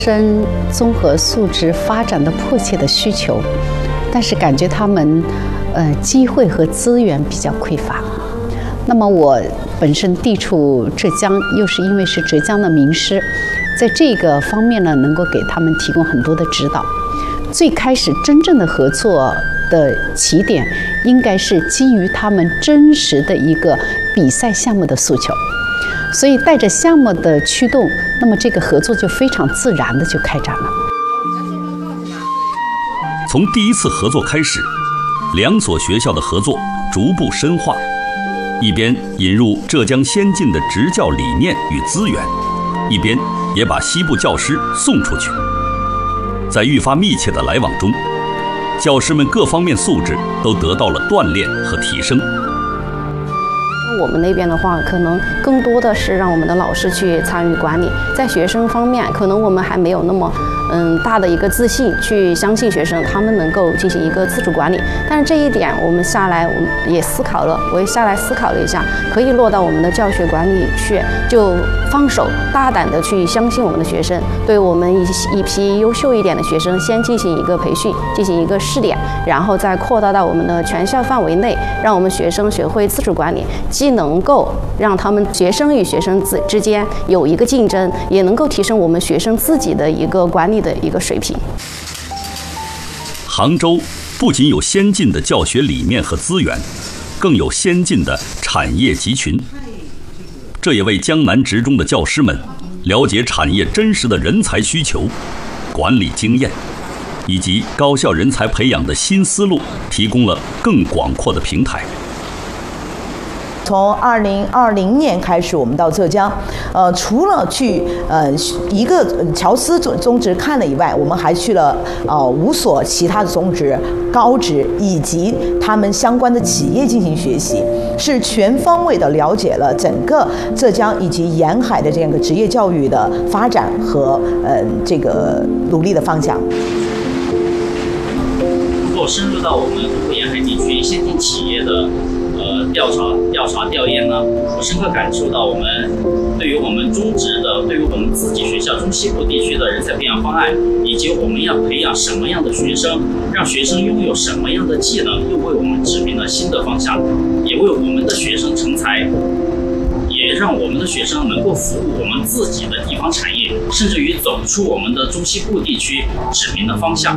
生综合素质发展的迫切的需求，但是感觉他们机会和资源比较匮乏。那么我本身地处浙江，又是因为是浙江的名师，在这个方面呢，能够给他们提供很多的指导。最开始真正的合作的起点，应该是基于他们真实的一个比赛项目的诉求。所以带着项目的驱动，那么这个合作就非常自然的就开展了。 从第一次合作开始，两所学校的合作逐步深化，一边引入浙江先进的执教理念与资源，一边也把西部教师送出去。在愈发密切的来往中，教师们各方面素质都得到了锻炼和提升。 我们那边的话，可能更多的是让我们的老师去参与管理，在学生方面，可能我们还没有那么大的一个自信去相信学生他们能够进行一个自主管理。但是这一点我们下来，我们也思考了，我也下来思考了一下，可以落到我们的教学管理去，就放手大胆的去相信我们的学生，对我们一批优秀一点的学生先进行一个培训，进行一个试点，然后再扩大到我们的全校范围内，让我们学生学会自主管理，既能够让他们学生与学生之间有一个竞争，也能够提升我们学生自己的一个管理的一个水平。 杭州不仅有先进的教学理念和资源，更有先进的产业集群，这也为江南职中的教师们了解产业真实的人才需求、管理经验以及高校人才培养的新思路提供了更广阔的平台。 从2020年开始，我们到浙江，除了去一个乔思中职看了以外，我们还去了5所其他的中职、高职以及他们相关的企业进行学习，是全方位的了解了整个浙江以及沿海的这样一个职业教育的发展和这个努力的方向。 如果深入到我们东部沿海地区先进企业的调研呢，我深刻感受到我们对于我们中职的，对于我们自己学校中西部地区的人才培养方案，以及我们要培养什么样的学生，让学生拥有什么样的技能，又为我们指明了新的方向，也为我们的学生成才，也让我们的学生能够服务我们自己的地方产业，甚至于走出我们的中西部地区指明的方向。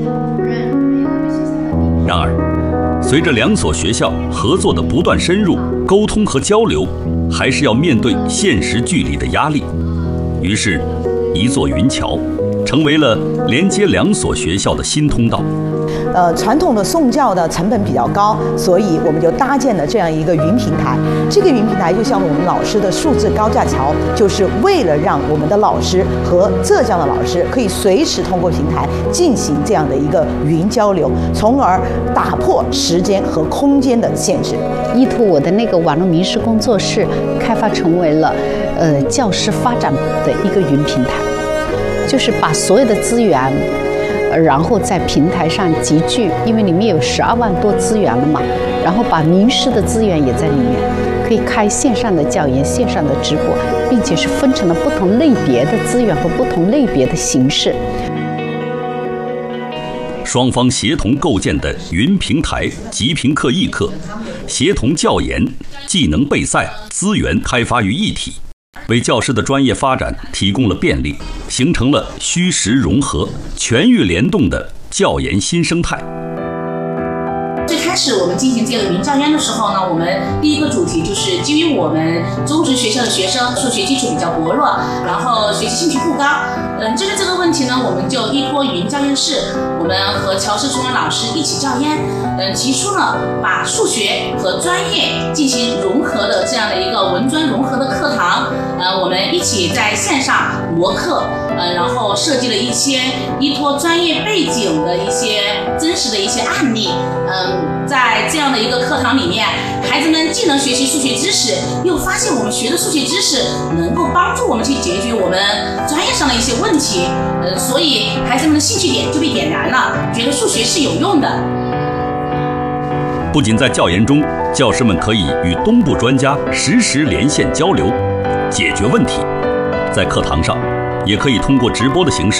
然而，随着两所学校合作的不断深入，沟通和交流还是要面对现实距离的压力。于是，一座云桥成为了连接两所学校的新通道。 传统的送教的成本比较高，所以我们就搭建了这样一个云平台。这个云平台就像我们老师的数字高架桥，就是为了让我们的老师和浙江的老师可以随时通过平台进行这样的一个云交流，从而打破时间和空间的限制。 依托我的那个网络名师工作室，开发成为了教师发展的一个云平台，就是把所有的资源然后在平台上集聚，因为里面有12万多资源了嘛，然后把名师的资源也在里面，可以开线上的教研、线上的直播，并且是分成了不同类别的资源和不同类别的形式。 双方协同构建的云平台即评课议课，协同教研、技能备赛、资源开发于一体，为教师的专业发展提供了便利，形成了虚实融合、全域联动的教研新生态。 最开始我们进行这个云教研的时候呢，我们第一个主题就是基于我们中职学校的学生数学基础比较薄弱，然后学习兴趣不高。针对这个问题呢，我们就依托云教研室，我们和乔氏中文老师一起教研，提出了把数学和专业进行融合的这样的一个文专融合的课堂。我们一起在线上模课，然后设计了一些依托专业背景的一些真实的一些案例。在这样的一个课堂里面，孩子们既能学习数学知识，又发现我们学的数学知识能够帮助我们去解决我们专业上的一些问题。所以孩子们的兴趣点就被点燃了，觉得数学是有用的。 不仅在教研中，教师们可以与东部专家实时连线交流，解决问题；在课堂上，也可以通过直播的形式